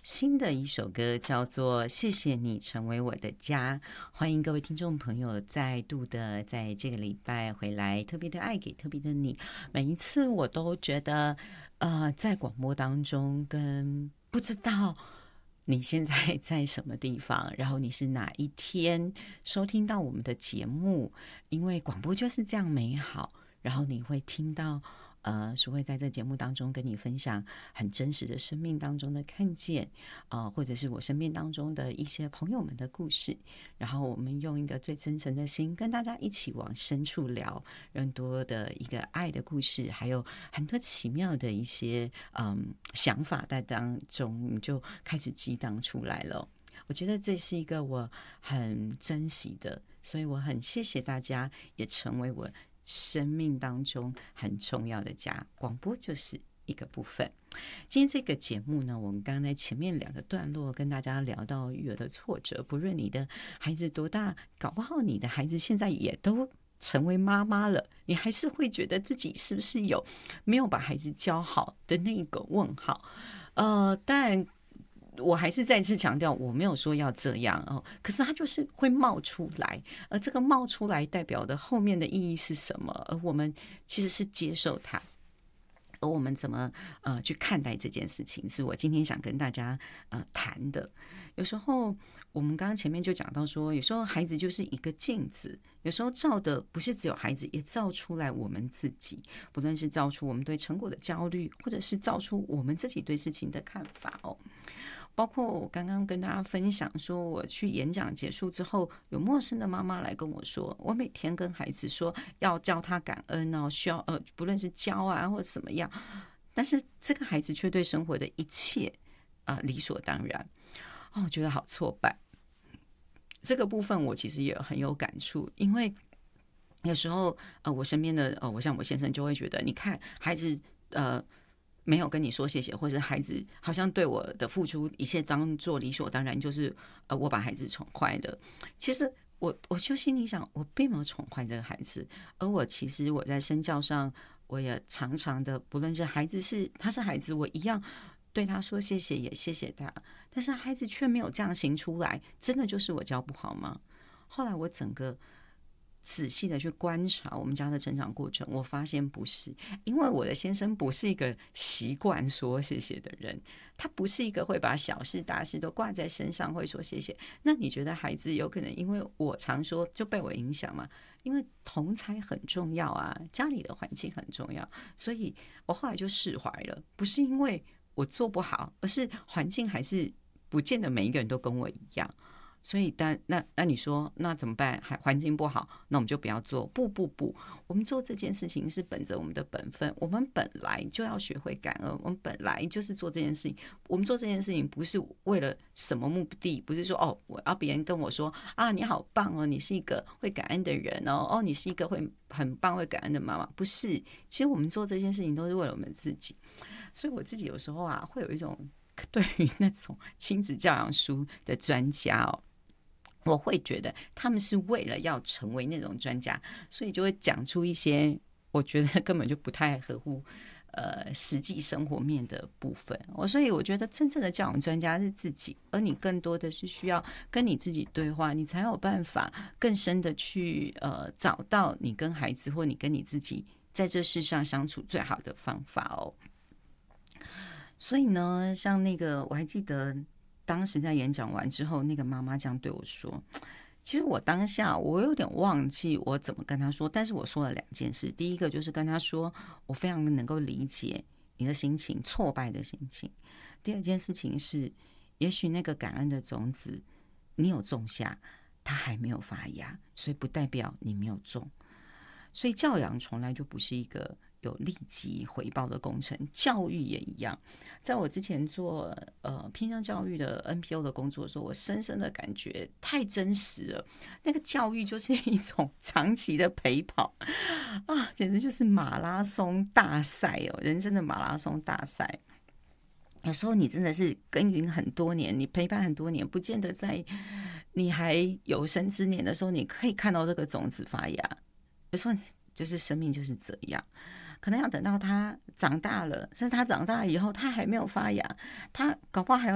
新的一首歌叫做《谢谢你成为我的家》，欢迎各位听众朋友再度的在这个礼拜回来。特别的爱给特别的你，每一次我都觉得，在广播当中跟不知道你现在在什么地方，然后你是哪一天收听到我们的节目，因为广播就是这样美好，然后你会听到。所谓在这节目当中跟你分享很真实的生命当中的看见，或者是我身边当中的一些朋友们的故事，然后我们用一个最真诚的心跟大家一起往深处聊更多的一个爱的故事，还有很多奇妙的一些想法在当中就开始激荡出来了。我觉得这是一个我很珍惜的，所以我很谢谢大家也成为我生命当中很重要的家，广播就是一个部分。今天这个节目呢，我们刚刚在前面2个段落跟大家聊到育儿的挫折，不论你的孩子多大，搞不好你的孩子现在也都成为妈妈了，你还是会觉得自己是不是有没有把孩子教好的那个问号。但我还是再次强调，我没有说要这样哦，可是它就是会冒出来，而这个冒出来代表的后面的意义是什么？而我们其实是接受它，而我们怎么去看待这件事情，是我今天想跟大家谈的。有时候我们刚刚前面就讲到说，有时候孩子就是一个镜子，有时候照的不是只有孩子，也照出来我们自己，不论是照出我们对成果的焦虑，或者是照出我们自己对事情的看法哦。包括我刚刚跟大家分享说，我去演讲结束之后，有陌生的妈妈来跟我说，我每天跟孩子说要教他感恩哦，需要不论是教啊或者怎么样，但是这个孩子却对生活的一切理所当然哦，我觉得好挫败。这个部分我其实也很有感触，因为有时候我身边的我像我先生就会觉得，你看孩子没有跟你说谢谢，或者孩子好像对我的付出一切当做理所当然，就是我把孩子宠坏了。其实我就心里想，我并没有宠坏这个孩子，而我其实我在身教上，我也常常的，不论是孩子他是孩子，我一样对他说谢谢，也谢谢他，但是孩子却没有这样行出来，真的就是我教不好吗？后来我整个仔细的去观察我们家的成长过程，我发现不是，因为我的先生不是一个习惯说谢谢的人，他不是一个会把小事大事都挂在身上会说谢谢。那你觉得孩子有可能因为我常说就被我影响吗？因为同才很重要啊，家里的环境很重要，所以我后来就释怀了，不是因为我做不好，而是环境还是不见得每一个人都跟我一样。所以那你说那怎么办？环境不好，那我们就不要做。不，我们做这件事情是本着我们的本分，我们本来就要学会感恩，我们本来就是做这件事情。我们做这件事情不是为了什么目的，不是说我要别人跟我说你好棒哦，你是一个会感恩的人哦，你是一个会很棒会感恩的妈妈，不是。其实我们做这件事情都是为了我们自己。所以我自己有时候会有一种对于那种亲子教养书的专家我会觉得他们是为了要成为那种专家，所以就会讲出一些我觉得根本就不太合乎实际生活面的部分。所以我觉得真正的教养专家是自己，而你更多的是需要跟你自己对话，你才有办法更深的去找到你跟孩子或你跟你自己在这世上相处最好的方法哦。所以呢，像那个我还记得当时在演讲完之后，那个妈妈这样对我说，其实我当下我有点忘记我怎么跟她说，但是我说了2件事。第一个就是跟她说我非常能够理解你的心情，挫败的心情。第2件事情是，也许那个感恩的种子你有种下，它还没有发芽，所以不代表你没有种。所以教养从来就不是一个有立即回报的工程，教育也一样。在我之前做偏向教育的 NPO 的工作的时候，我深深的感觉太真实了。那个教育就是一种长期的陪跑简直就是马拉松大赛人生的马拉松大赛。有时候你真的是耕耘很多年，你陪伴很多年，不见得在你还有生之年的时候，你可以看到这个种子发芽。有时候就是生命就是这样，可能要等到他长大了，甚至他长大以后他还没有发芽，他搞不好还要